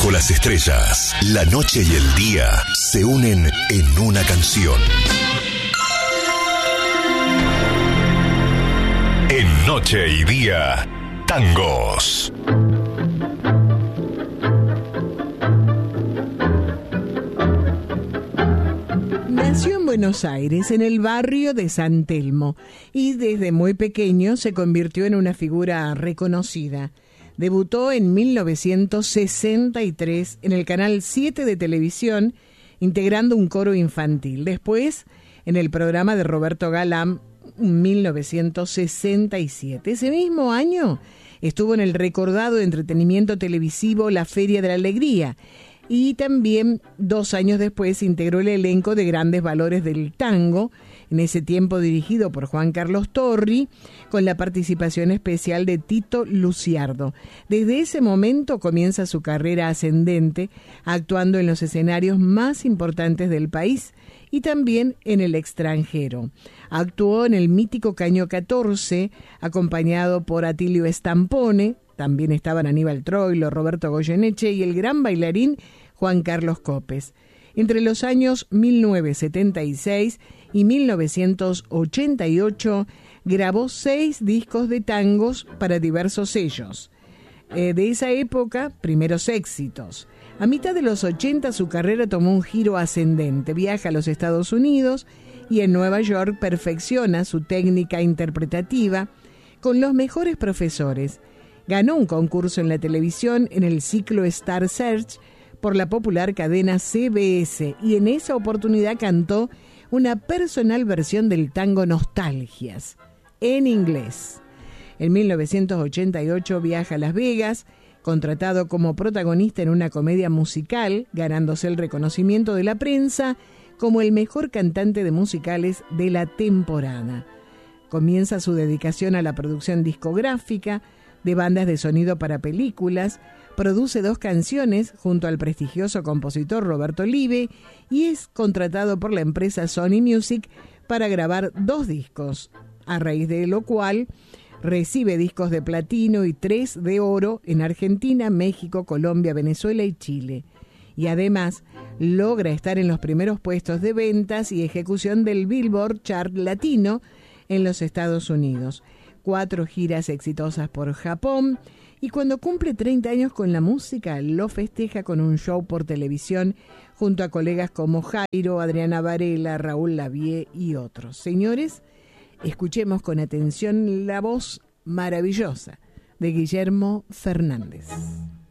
Bajo las estrellas, la noche y el día se unen en una canción. En Noche y Día, tangos. Nació en Buenos Aires, en el barrio de San Telmo, y desde muy pequeño se convirtió en una figura reconocida. Debutó en 1963 en el Canal 7 de televisión, integrando un coro infantil. Después, en el programa de Roberto Galán, en 1967. Ese mismo año estuvo en el recordado entretenimiento televisivo La Feria de la Alegría, y también 2 años después integró el elenco de Grandes Valores del Tango, en ese tiempo dirigido por Juan Carlos Torri, con la participación especial de Tito Luciardo. Desde ese momento comienza su carrera ascendente, actuando en los escenarios más importantes del país y también en el extranjero. Actuó en el mítico Caño 14, acompañado por Atilio Stampone. También estaban Aníbal Troilo, Roberto Goyeneche y el gran bailarín Juan Carlos Copes. Entre los años 1976 y 1988 grabó 6 discos de tangos para diversos sellos. De esa época, primeros éxitos. A mitad de los 80 su carrera tomó un giro ascendente. Viaja a los Estados Unidos y en Nueva York perfecciona su técnica interpretativa con los mejores profesores. Ganó un concurso en la televisión en el ciclo Star Search por la popular cadena CBS, y en esa oportunidad cantó una personal versión del tango Nostalgias, en inglés. En 1988 viaja a Las Vegas, contratado como protagonista en una comedia musical, ganándose el reconocimiento de la prensa como el mejor cantante de musicales de la temporada. Comienza su dedicación a la producción discográfica, de bandas de sonido para películas, produce 2 canciones junto al prestigioso compositor Roberto Live y es contratado por la empresa Sony Music para grabar 2 discos, a raíz de lo cual recibe discos de platino y 3 de oro en Argentina, México, Colombia, Venezuela y Chile. Y además logra estar en los primeros puestos de ventas y ejecución del Billboard Chart Latino en los Estados Unidos. 4 giras exitosas por Japón, y cuando cumple 30 años con la música, lo festeja con un show por televisión junto a colegas como Jairo, Adriana Varela, Raúl Lavie y otros. Señores, escuchemos con atención la voz maravillosa de Guillermo Fernández.